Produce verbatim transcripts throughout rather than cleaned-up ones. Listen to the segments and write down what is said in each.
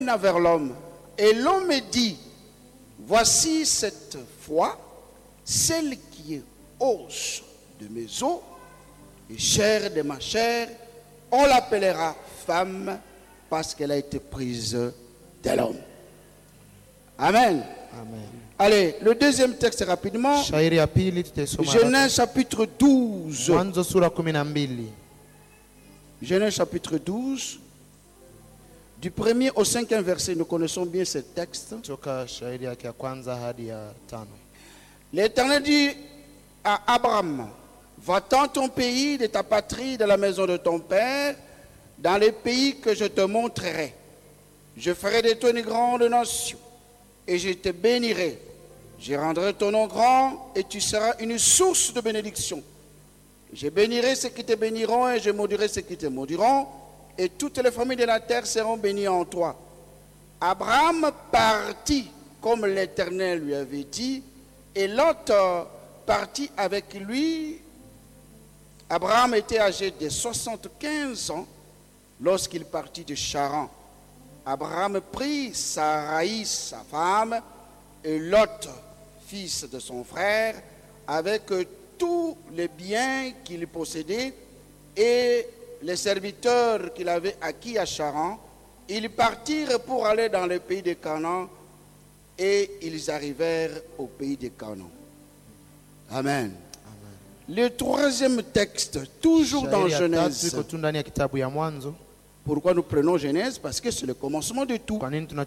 vers l'homme, et l'homme me dit, voici cette fois, celle qui est os de mes os et chair de ma chair, on l'appellera femme parce qu'elle a été prise de l'homme. Amen. Amen. Allez, le deuxième texte rapidement. Shairi ya pili tutasoma. Genèse chapitre douze. Mwanzo sura kumi na mbili. Genèse chapitre douze. Du premier au cinquième verset, nous connaissons bien ce texte. Toka shairi yake ya kwanza hadi ya tano. L'Éternel dit à Abraham, va-t'en ton pays, de ta patrie, de la maison de ton père, dans les pays que je te montrerai. Je ferai de toi une grande nation, et je te bénirai. Je rendrai ton nom grand, et tu seras une source de bénédiction. Je bénirai ceux qui te béniront, et je maudirai ceux qui te maudiront, et toutes les familles de la terre seront bénies en toi. Abraham partit, comme l'Éternel lui avait dit, et Lot partit avec lui. Abraham était âgé de soixante-quinze ans lorsqu'il partit de Charan. Abraham prit Sarai, sa femme, et Lot, fils de son frère, avec tous les biens qu'il possédait et les serviteurs qu'il avait acquis à Charan. Ils partirent pour aller dans le pays de Canaan et ils arrivèrent au pays de Canaan. Amen. Amen. Le troisième texte, toujours dans Genèse. Pourquoi nous prenons Genèse? Parce que c'est le commencement de tout.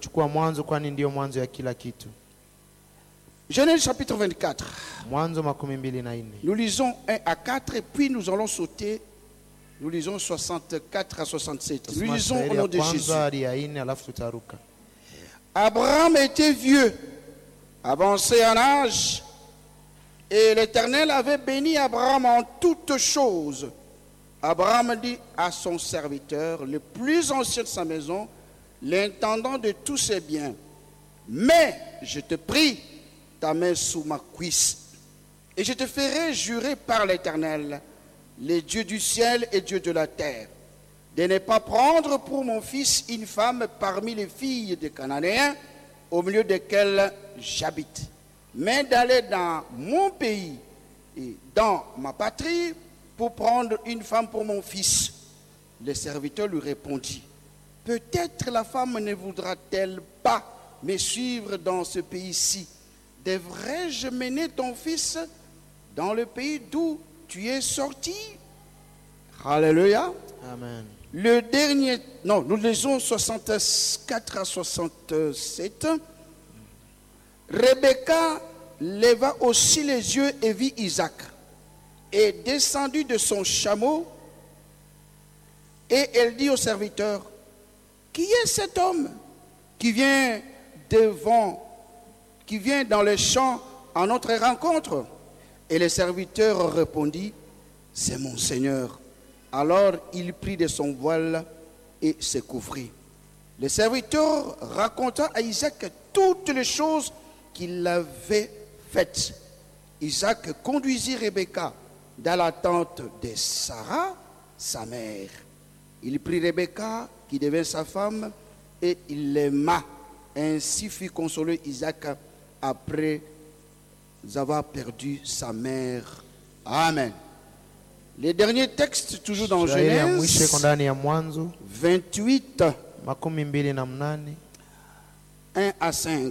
Genèse chapitre vingt-quatre. Nous lisons un à quatre et puis nous allons sauter. Nous lisons soixante-quatre à soixante-sept. Nous lisons au nom de Jésus. Abraham était vieux, avancé en âge, et l'Éternel avait béni Abraham en toutes choses. Abraham dit à son serviteur, le plus ancien de sa maison, l'intendant de tous ses biens, mais je te prie, ta main sous ma cuisse, et je te ferai jurer par l'Éternel, les dieux du ciel et Dieu de la terre, de ne pas prendre pour mon fils une femme parmi les filles des Cananéens, au milieu desquelles j'habite, mais d'aller dans mon pays et dans ma patrie pour prendre une femme pour mon fils. Le serviteur lui répondit, peut-être la femme ne voudra-t-elle pas me suivre dans ce pays-ci? Devrais-je mener ton fils dans le pays d'où tu es sorti? Alléluia. Amen. Le dernier, non, nous lisons soixante-quatre à soixante-sept. Rebecca leva aussi les yeux et vit Isaac, et descendit de son chameau, et elle dit au serviteur, qui est cet homme qui vient devant, qui vient dans les champs à notre rencontre? Et le serviteur répondit, c'est mon Seigneur. Alors il prit de son voile et se couvrit. Le serviteur raconta à Isaac toutes les choses qu'il avait faites. Isaac conduisit Rebecca dans la tente de Sarah, sa mère. Il prit Rebecca, qui devint sa femme, et il l'aima. Ainsi fut consolé Isaac après avoir perdu sa mère. Amen. Les derniers textes, toujours dans Genèse vingt-huit, un à cinq.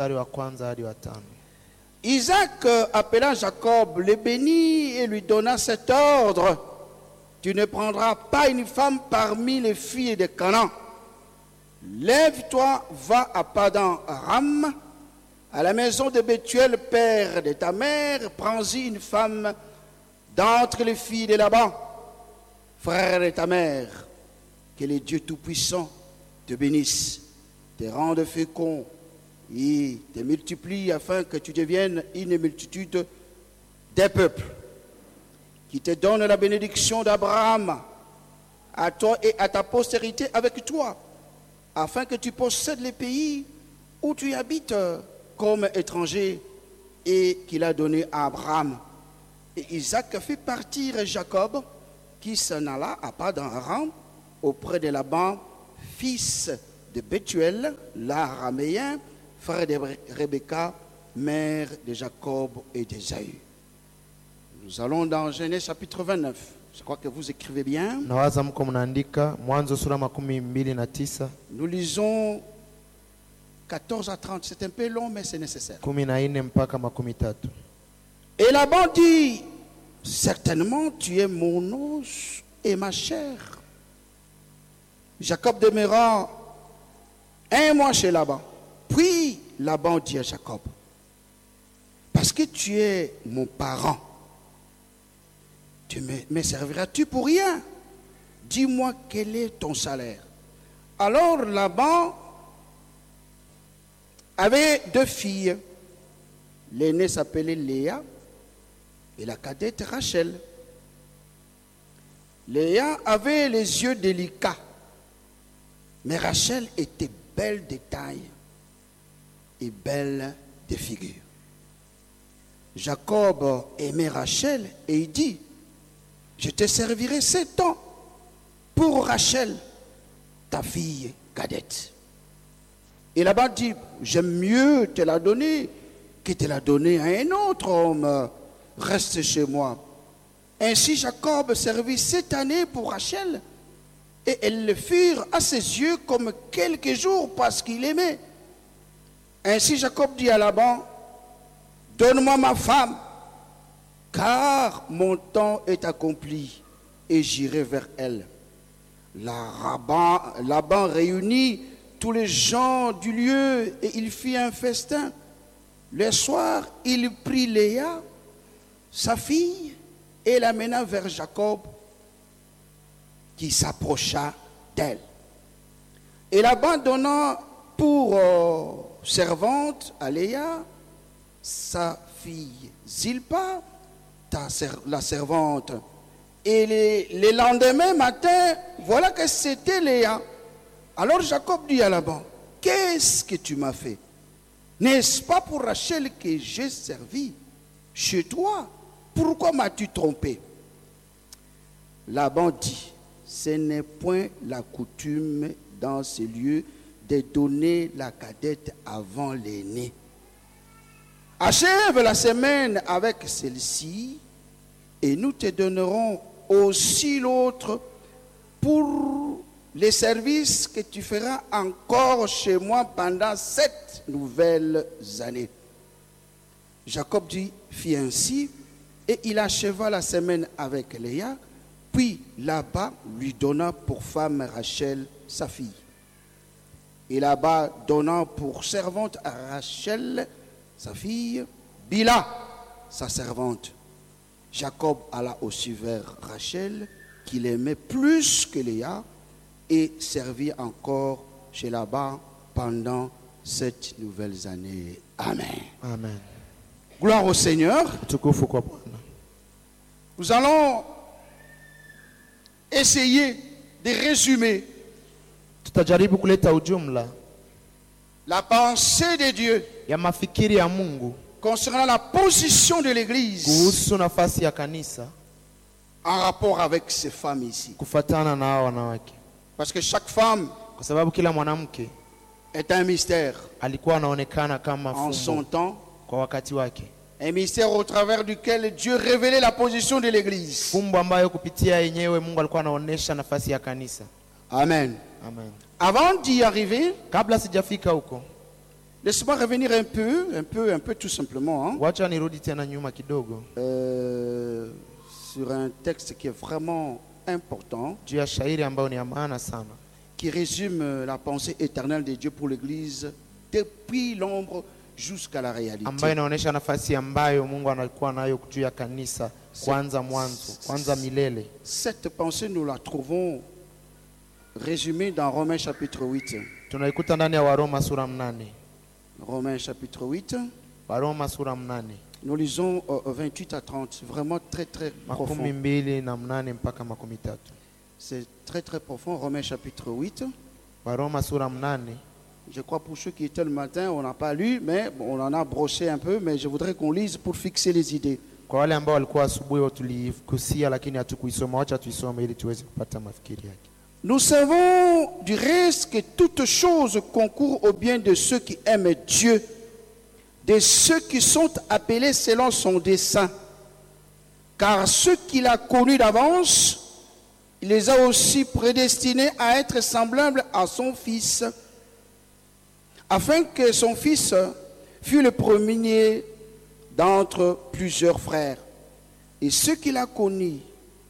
Isaac appela Jacob, le bénit et lui donna cet ordre. Tu ne prendras pas une femme parmi les filles de Canaan. Lève-toi, va à Padan Aram, à la maison de Bethuel, père de ta mère, prends-y une femme d'entre les filles de Laban, frère de ta mère. Que le Dieu Tout-Puissant te bénisse, te rende fécond et te multiplie afin que tu deviennes une multitude des peuples. Qui te donne la bénédiction d'Abraham à toi et à ta postérité avec toi, afin que tu possèdes les pays où tu habites comme étranger et qu'il a donné à Abraham. Et Isaac fit partir Jacob, qui s'en alla à Padan Aram auprès de Laban, fils de Bethuel, l'araméen, frère de Rebecca, mère de Jacob et d'Ésaü. Nous allons dans Genèse chapitre vingt-neuf. Je crois que vous écrivez bien. Nawaza mko mnaandika Mwanzo sura makumi mbili na tisa Nous lisons quatorze à trente. C'est un peu long, mais c'est nécessaire. kumi na nne mpaka makumi tatu. Et Laban dit, certainement tu es mon os et ma chair. Jacob demeura un mois chez Laban. Puis Laban dit à Jacob, parce que tu es mon parent, tu me, me serviras-tu pour rien? Dis-moi quel est ton salaire. Alors Laban avait deux filles. L'aînée s'appelait Léa et la cadette Rachel. Léa avait les yeux délicats, mais Rachel était belle de taille et belle de figure. Jacob aimait Rachel et il dit, je te servirai sept ans pour Rachel, ta fille cadette. Et là-bas dit, j'aime mieux te la donner que te la donner à un autre homme. Reste chez moi. Ainsi Jacob servit sept années pour Rachel, et elles le furent à ses yeux comme quelques jours parce qu'il aimait. Ainsi Jacob dit à Laban, donne-moi ma femme, car mon temps est accompli, et j'irai vers elle. Laban, Laban réunit tous les gens du lieu, et il fit un festin. Le soir, il prit Léa, sa fille, et l'amena vers Jacob, qui s'approcha d'elle. Et Laban donna pour euh, servante à Léa sa fille Zilpa, ta ser- la servante. Et les, les lendemain matin, voilà que c'était Léa. Alors Jacob dit à Laban, qu'est-ce que tu m'as fait? N'est-ce pas pour Rachel que j'ai servi chez toi? Pourquoi m'as-tu trompé? Laban dit, ce n'est point la coutume dans ce lieu de donner la cadette avant l'aîné. Achève la semaine avec celle-ci et nous te donnerons aussi l'autre pour les services que tu feras encore chez moi pendant sept nouvelles années. Jacob dit, fit ainsi, et il acheva la semaine avec Léa, puis Laban lui donna pour femme Rachel, sa fille. Et Laban donna pour servante à Rachel, sa fille, Bila, sa servante. Jacob alla aussi vers Rachel, qu'il aimait plus que Léa, et servit encore chez Laban pendant sept nouvelles années. Amen. Amen. Gloire au Seigneur. Tukufu kwa Bwana. Nous allons essayer de résumer Tutajaribu kuleta ujumla la pensée de Dieu ya mafikiri ya Mungu concernant la position de l'Église kuhusu nafasi ya kanisa en rapport avec ces femmes ici. kufatana na hao wanawake, Parce que chaque femme kwa sababu kila mwanamke est un mystère alikuwa anaonekana kama en son fumbo temps. kwa wakati wake, Un mystère au travers duquel Dieu révélait la position de l'Église. fumbo ambayo kupitia yenyewe Mungu alikuwa anaonesha nafasi ya kanisa. Amen. Amen. Avant d'y arriver, Kabla sijafika huko, laisse-moi revenir un peu, un peu, un peu tout simplement, hein, wacha nirudi tena nyuma kidogo euh, sur un texte qui est vraiment important, juu ya shairi ambayo ni ya maana sana, qui résume la pensée éternelle de Dieu pour l'Église depuis l'ombre jusqu'à la réalité. ambayo inaonesha nafasi ambayo Mungu anakuwa nayo juu ya kanisa kwanza mwanzo, kwanza milele. Cette pensée, nous la trouvons résumée dans Romains chapitre huit. Tunaikuta ndani ya Waroma sura mnane. Romains chapitre huit. Waroma sura mnane. Nous lisons euh, vingt-huit à trente. Vraiment très très Makumi profond. mbili na mnane mpaka makumi tatu. C'est très très profond. Romains chapitre huit. Waroma sura mnane. Je crois pour ceux qui étaient le matin, on n'a pas lu, mais on en a broché un peu, mais je voudrais qu'on lise pour fixer les idées. Kwa wale ambao walikuwa asubuhi tulikusia lakini hatukuisoma, wacha tuisome ili tuweze kupata mafikiri yake. Nous savons du reste que toute chose concourt au bien de ceux qui aiment Dieu, de ceux qui sont appelés selon son dessein. Car ceux qu'il a connus d'avance, il les a aussi prédestinés à être semblables à son Fils, afin que son Fils fût le premier d'entre plusieurs frères. Et ceux qu'il a connus,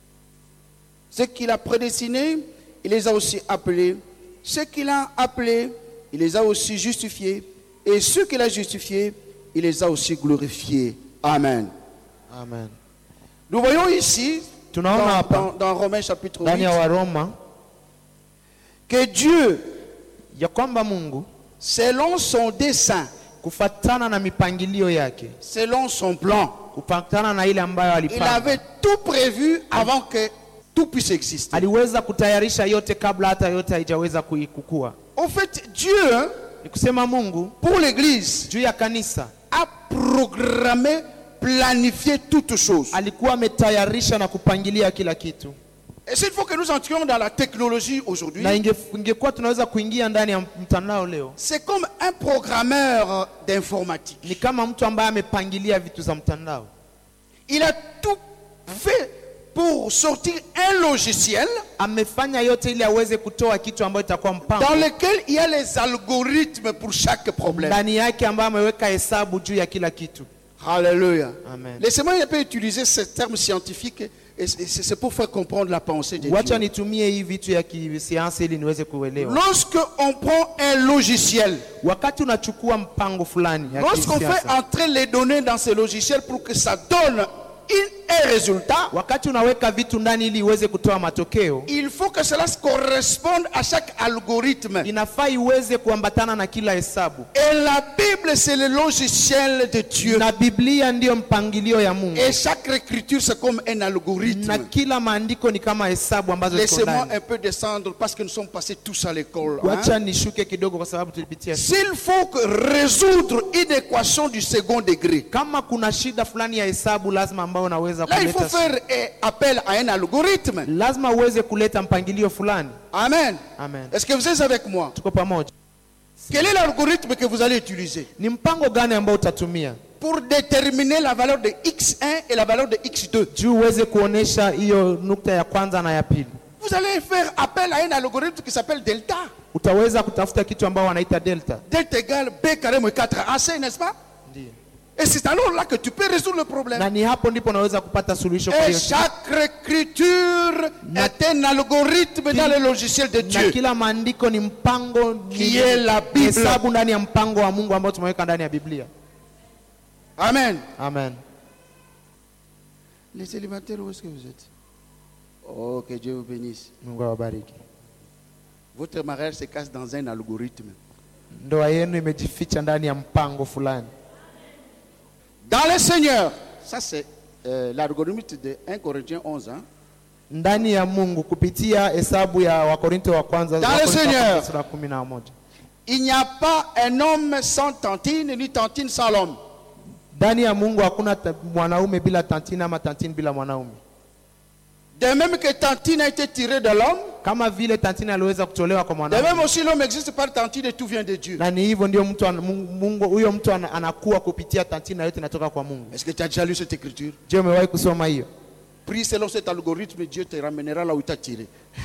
ceux qu'il a prédestinés, il les a aussi appelés. Ceux qu'il a appelés, il les a aussi justifiés. Et ceux qu'il a justifiés, il les a aussi glorifiés. Amen. Amen. Nous voyons ici, dans, Tunaona dans, hapa dans Romains chapitre ndani ya huit, Waroma que Dieu, ya kwamba Mungu selon son dessein, kufatana na mipangilio yake, selon son plan, kufatana na ile ambayo il alipanga, avait tout prévu avant que tout puisse exister. aliweza kutayarisha yote kabla hata yote haijaweza kui- kukua. En fait, Dieu, Ni kusema Mungu pour l'Église, juu ya kanisa a programmé, planifié toutes choses. alikuwa ametayarisha na kupangilia kila kitu, Et s'il faut que nous entrions dans la technologie aujourd'hui, na inge- ingekuwa tunaweza kuingia ndani ya mtandao leo, c'est comme un programmeur d'informatique. ni kama mtu ambaye amepangilia vitu za mtandao. Il a tout fait pour sortir un logiciel Amefanya yote ili aweze kutoa kitu ambayo itakuwa dans mpango lequel il y a les algorithmes pour chaque problème. ndani yake, ambayo ameweka hesabu juu ya kila kitu. Alléluia. Amen. Laissez-moi un peu utiliser ce terme scientifique et c'est c'est pour faire comprendre la pensée de Wacha Dieu. nitumie hii vitu ya kisayansi ili niweze kuelewa. Lorsque on prend un logiciel, Wakati unachukua mpango fulani ya lorsqu'on fait kisiasa, entrer les données dans ce logiciel pour que ça donne une- un résultat, wakati unaweka vitu ndani ili iweze kutoa matokeo, il faut que cela corresponde à chaque algorithme. inafaa iweze kuambatana na kila hesabu, Et la Bible, c'est le logiciel de Dieu. na Biblia ndiyo mpangilio ya Mungu, Et chaque écriture, c'est comme un algorithme. na kila maandiko ni kama hesabu ambazo ziko Laissez-moi ndani. un peu descendre parce que nous sommes passés tous à l'école. hein. Wacha nishuke kidogo kwa sababu tulipitia. S'il faut que résoudre une équation du second degré, Kama kuna shida fulani ya hesabu lazima ambao unaweza là, il faut kuleta, faire eh, appel à un algorithme. lazima uweze kuleta mpangilio fulani. Amen. Amen. Est-ce que vous êtes avec moi? Tuko pamoja. Quel est l'algorithme que vous allez utiliser Ni mpango gani ambao utatumia pour déterminer la valeur de X un et la valeur de X deux? juu uweze kuonesha hiyo nukta ya kwanza na ya pili? Vous allez faire appel à un algorithme qui s'appelle delta. Utaweza kutafuta kitu ambao wanaita delta. Delta égale B carré moins quatre A C, n'est-ce pas? Ndiyo. Et c'est alors là que tu peux résoudre le problème. Na ni hapo ndipo unaweza kupata suluhisho kwa Et hiyo shida. chaque écriture Na- est un algorithme dans le logiciel de Na Dieu. kila maandiko ni mpango, ni Qui est la Bible. hesabu ndani ya mpango wa Mungu ambao tumeweka ndani ya Biblia. Amen. Amen. Les célibataires, où est-ce que vous êtes? Oh, que Dieu vous bénisse. Mungu awabariki. Votre mariage se cache dans un algorithme. Ndoa yenu imejificha ndani ya mpango fulani. Dans le Seigneur, ça c'est euh, l'algorithme de un Corinthiens onze. Hein? Ndani ya Mungu kupitia hesabu ya Wakorinto wa kwanza Dans le Wakorintho wa Seigneur. kwanza sura kumi na moja. Il n'y a pas un homme sans tantine, ni tantine sans l'homme. Ndani ya Mungu hakuna ta- mwanaume bila tantini ama tantini bila mwanaume. De même que tantine a été tirée de l'homme, Kama vile tantini aliweza kutolewa kwa de même mwanaume, aussi l'homme existe par tantine et tout vient de Dieu. na ni hivyo ndio mtu ana- Mungu Mungu- huyo mtu ana- anakuwa kupitia tantini na yote inatoka kwa Mungu. Est-ce que tu as déjà lu cette écriture? Je, umewahi kusoma hiyo? Prie selon cet algorithme, Dieu te ramènera là où il t'a tiré.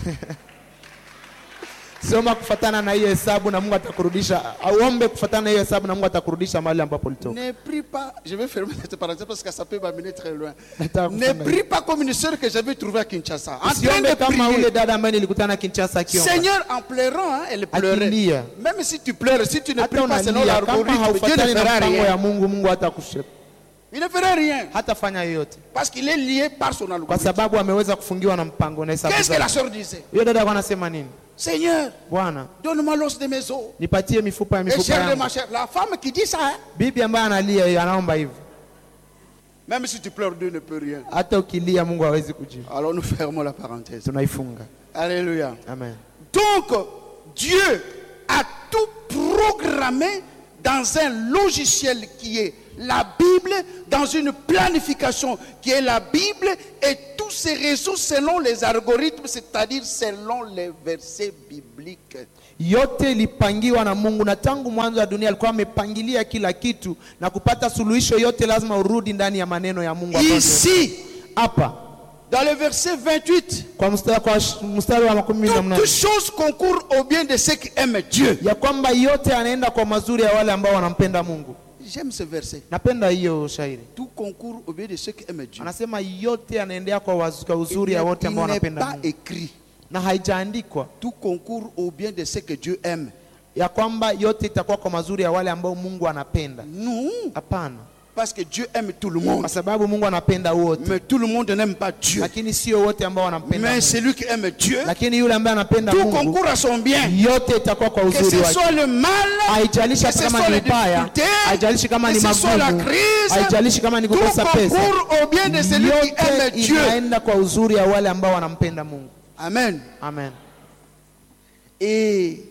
Soma kufatana na hiyo hesabu na Mungu atakurudisha. Auombe kufatana na hiyo hesabu na Mungu atakurudisha mahali ambapo ulitoka. Ne prie pas, je vais fermer cette parenthèse parce que ça peut m'amener très loin. Nataka Ne kusema prie pas comme une sœur que j'avais trouvée à Kinshasa. En train Usiombe de kama ule prier. dada ambaye nilikutana Kinshasa akiomba. Seigneur, en pleurant, hein, elle pleurait. Akilia. Même si tu pleures, si tu ne Hata pries pas selon unalia kama l'algorithme, Dieu haufatani ne na fera mpango ya rien. Mungu, Mungu hatakushika. Il ne fera rien. Hatafanya yoyote Parce qu'il est lié par son kwa algorithme. sababu ameweza kufungiwa na mpango na hesabu Qu'est-ce que la zake. sœur disait? Hiyo dada alikuwa anasema nini? Seigneur, Bwana, donne-moi l'os de mes os. nipatie mifupa ya Et mifupa chair de ma yangu. chair. La femme qui dit ça, hein, Bibi ambaye analia hiyo anaomba hivyo. même si tu pleures, Dieu ne peut rien. Hata ukilia Mungu hawezi kujibu. Alors nous fermons la parenthèse. Tunaifunga. Alléluia. Amen. Donc, Dieu a tout programmé dans un logiciel qui est la Bible, dans une planification qui est la Bible, et tout se résout selon les algorithmes, c'est-à-dire selon les versets bibliques. Yote ilipangiwa na Mungu, na tangu mwanzo wa dunia alikuwa amepangilia kila kitu, na kupata suluhisho yote lazima urudi ndani ya maneno ya Mungu. Ici, hapa dans le verset vingt-huit, kwa mstari kwa mstari wa makumi na nane, toutes choses concourent au bien de ceux qui aiment Dieu. ya kwamba yote yanaenda kwa mazuri ya wale ambao wanampenda Mungu. J'aime ce verset. Napenda hiyo shairi. Tout concourt au bien de ceux qui aiment Dieu. Anasema yote yanaendea kwa wazu- kwa uzuri ya wote ambao Il n'est wanapenda pas Mungu. écrit. Na haijaandikwa Tout concourt au bien de ceux que Dieu aime. ya kwamba yote itakuwa kwa mazuri ya wale ambao Mungu anapenda. Non. Hapana. Parce que Dieu aime tout le monde. Kwa sababu Mungu anapenda wote. Mais tout le monde n'aime pas Dieu. Lakini sio wote ambao wanampenda Mais Mungu. celui qui aime Dieu, Lakini yule ambaye anapenda tout Mungu, concourt à son bien. yote itakuwa kwa Que uzuri ce wake. soit le mal, Haijalishi que ce kama soit ni les mbaya, difficultés, haijalishi kama que ni ce soit la magumu, crise, haijalishi kama ni tout kukosa pesa. concourt au bien de celui qui aime Yote Dieu. inaenda kwa uzuri ya wale ambao wanampenda Mungu. Amen. Amen. Et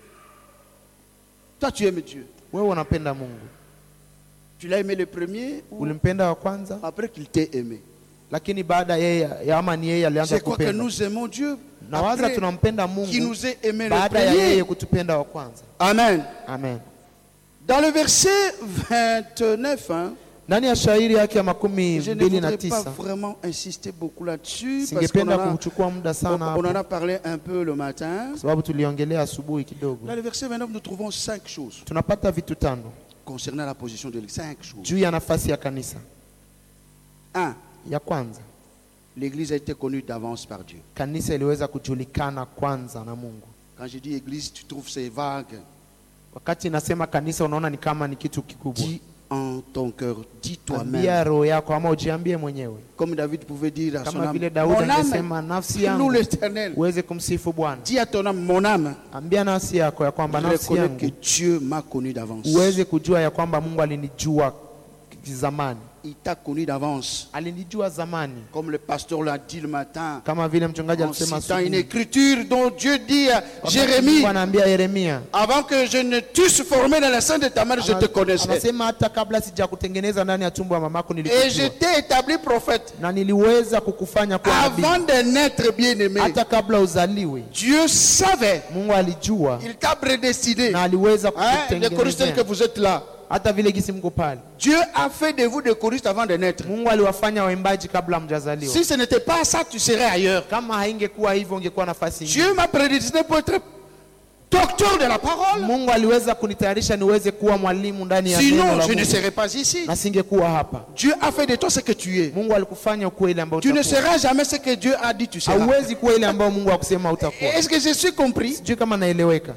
toi, tu aimes Dieu. Wewe unapenda Mungu. Tu l'as aimé le premier ou Ulimpenda wa kwanza, après qu'il t'ait aimé? lakini baada yeye ya ama ni yeye Je alianza crois que kupenda. nous aimons Dieu Nawaza après tunampenda qu'il Mungu nous ait aimé le baada ya yeye premier. kutupenda wa kwanza. Amen. Amen. Dans le verset vingt-neuf, hein, Ndani ya shairi yake ya makumi je ne mbili na voudrais pas tisa vraiment insister beaucoup là-dessus parce qu'on singependa en, a- kuchukua muda sana on en hapo, a parlé un peu le matin. kwa sababu tuliongelea asubuhi kidogo. Dans le verset vingt-neuf, nous trouvons cinq choses Tunapata vitu tano concernant la position de l'Église. Cinq choses. juu ya nafasi ya kanisa. Un, Ya kwanza, l'Église a été connue d'avance par Dieu. kanisa iliweza kujulikana kwanza na Mungu. Quand je dis Église, tu trouves c'est vague. Wakati nasema kanisa unaona ni kama ni kitu kikubwa. Dis en ton cœur, dis toi-même. Ambia roho yako ama ujiambie mwenyewe. Comme David pouvait dire à son Kama âme, vile Daudi mon angesema âme, nafsi loue yangu l'Éternel. uweze kumsifu Bwana. Dis à ton âme, mon âme, Ambia nafsi yako ya kwamba nafsi reconnais que yangu Dieu m'a connu d'avance. uweze kujua ya kwamba Mungu alinijua zamani. Il t'a connu d'avance. Alinijua zamani. Comme le pasteur l'a dit le matin, Kama vile mchungaji en alisema citant une asubuhi. écriture dont Dieu dit à Wakati Jérémie, Mungu anaambia Yeremia, avant que je ne t'eusse formé dans la sein de ta mère, je te connaissais. anasema hata kabla sijakutengeneza ndani ya tumbo ya mamako Et je nilikujua. t'ai établi prophète Na niliweza kukufanya kuwa nabii. avant de naître bien-aimé. Hata kabla uzaliwe. Dieu savait. Mungu alijua Il t'a prédestiné. na aliweza Hein, les choristeurs que kukutengenezea. vous êtes là. Hata vile gisi mko pale. Dieu a fait de vous des choristes avant de naître. Mungu aliwafanya waimbaji kabla mjazaliwa. Si ce n'était pas ça, tu serais ailleurs. Kama haingekuwa hivyo ungekuwa nafasi nyingine. Dieu m'a prédestiné pour être docteur de la parole. Mungu aliweza kunitayarisha niweze kuwa mwalimu ndani ya neno Sinon, la je ne Mungu. serais pas ici. Na singekuwa hapa. Dieu a fait de toi ce que tu es. Mungu alikufanya ukuwe ile ambayo Tu ne utakuwa. seras jamais ce que Dieu a dit tu seras. Hauwezi kuwa ile ambayo Mungu akusema utakuwa. Est-ce que je suis compris? Sijui kama naeleweka.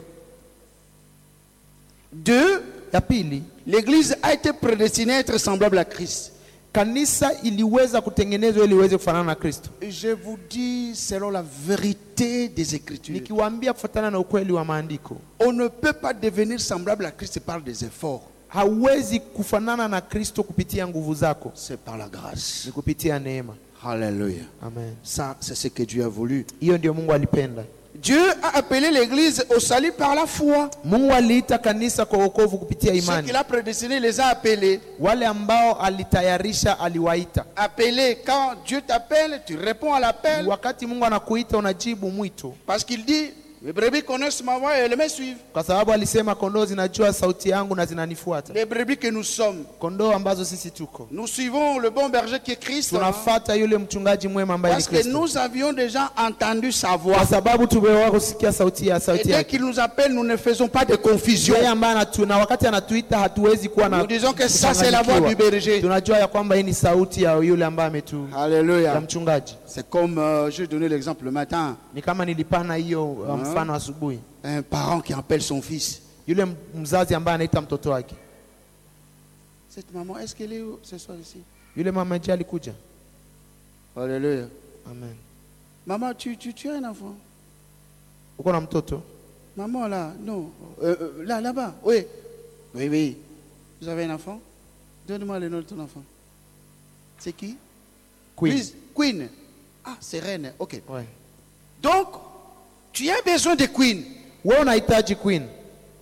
Deux, Ya pili, l'Église a été prédestinée à être semblable à Christ. kanisa iliweza kutengenezwa ili iweze kufanana na Kristo. Je vous dis selon la vérité des Écritures. Nikiwaambia kufuatana na ukweli wa maandiko, On ne peut pas devenir semblable à Christ par des efforts. hauwezi kufanana na Kristo kupitia nguvu zako, C'est par la grâce. ni kupitia neema. Alléluia. Amen. Ça, c'est ce que Dieu a voulu. Hiyo ndio Mungu alipenda. Dieu a appelé l'Église au salut par la foi. Mungu aliita kanisa kwa wokovu kupitia Ceux imani. qu'il a prédestinés les a appelés. Wale ambao alitayarisha aliwaita. Appelés, quand Dieu t'appelle, tu réponds à l'appel. Wakati Mungu anakuita unajibu mwito, Parce qu'il dit, mes brebis connaissent ma voix et elles me suivent. kwa sababu alisema kondoo zinajua sauti yangu na zinanifuata. Les brebis que nous sommes. Kondoo ambazo sisi tuko, Nous suivons le bon berger qui est Christ. tunafuata yule mchungaji mwema ambaye ni Parce que Kristo, nous avions déjà entendu sa voix. kwa sababu tumewahi kusikia sauti ya Et sauti dès yake. qu'il nous appelle, nous ne faisons pas de confusion. Yeye ambaye anatu, na wakati anatuita hatuwezi kuwa na Nous disons que ça, c'est la voix du kuchanganyikiwa. berger. Tunajua ya kwamba hii ni sauti ya yule ambaye ametu ya Alléluia. mchungaji. C'est comme, euh, je donné l'exemple le matin, Ni kama nilipana hiyo uh, mfano asubuhi. un parent qui appelle son fils. Yule m- mzazi ambaye anaita mtoto wake. Cette maman, est-ce qu'elle est où ce soir ici? Yule mama je alikuja. Alléluia. Amen. Maman, tu, tu, tu as un enfant? Uko na mtoto? Maman, là, non. Euh, euh, là, là-bas, oui. Oui, oui. Vous avez un enfant? Donne-moi le nom de ton enfant. C'est qui? Queen. Please, Queen. Ah, c'est reine. Ok. Ouais. Donc, tu as besoin de Queen. Wewe unahitaji Queen.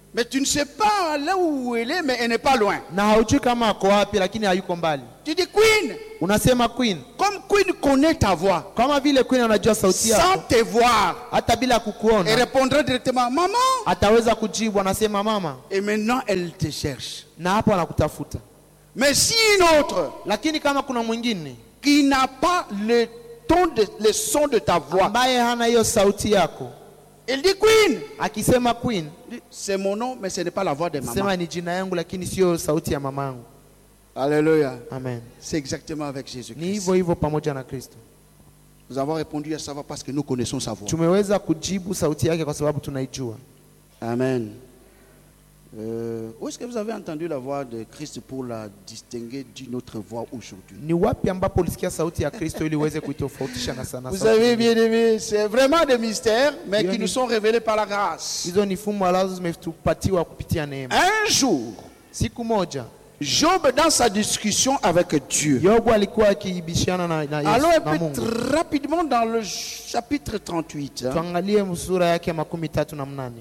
Mais tu ne sais pas là où elle est, mais elle n'est pas loin. na haujui kama ako wapi, lakini hayuko mbali. Tu dis Queen. Unasema Queen, Comme Queen connaît ta voix, kama vile Queen anajua sauti sans yako, te voir, hata bila elle kukuona répondra directement maman. ataweza kujibu, anasema mama, Et maintenant elle te cherche. na hapo anakutafuta. Mais si une autre Lakini kama kuna mwingine qui n'a pas le ton de, le son de ta voix, ambaye hana hiyo sauti yako, elle dit Queen. akisema Queen, C'est mon nom, mais ce n'est pas la voix de maman. sema ni jina yangu, lakini sio sauti ya mamangu. Alléluia. Amen. C'est exactement avec Ni Jésus-Christ. hivyo hivyo pamoja na Kristo. Nous avons répondu à sa voix parce que nous connaissons sa voix. Tumeweza kujibu sauti yake kwa sababu tunaijua. Amen. Euh, où est-ce que vous avez entendu la voix de Christ pour la distinguer d'une autre voix aujourd'hui? Ni wapi ambapo ulisikia sauti ya Kristo ili uweze kuitofautisha na sana Vous sauti savez, nyingine? bien aimé, c'est vraiment des mystères, mais qui Yoni. nous sont révélés par la grâce. Hizo ni fumo ambazo zimetupatiwa kupitia neema. Un jour, Siku moja Job, dans sa discussion avec Dieu, Yobu alikuwa akiibishana na, na, allons Yesu, un na peu Mungu. tr- rapidement dans le chapitre trente-huit, hein, Tuangalie sura yake makumi tatu na mnane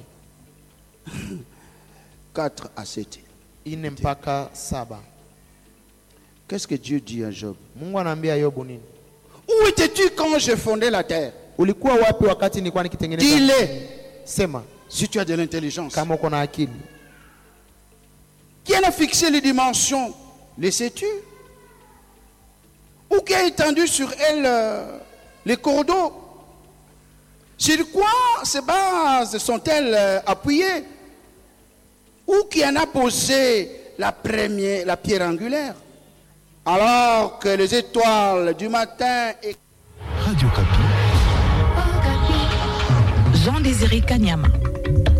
quatre à sept. ine mpaka saba. Qu'est-ce que Dieu dit à Job? Mungu anaambia Yobu nini? Où étais-tu quand je fondais la terre? Ulikuwa wapi wakati nilikuwa nikitengeneza? Dis-le, Sema si tu as de l'intelligence. kama uko na akili. Qui en a fixé les dimensions? Les sais-tu? Ou qui a étendu sur elle euh, les cours d'eau? Sur quoi ces bases sont-elles euh, appuyées? Ou qui en a posé la première, la pierre angulaire? Alors que les étoiles du matin et Radio Kapi. Jean-Désiré Kanyama.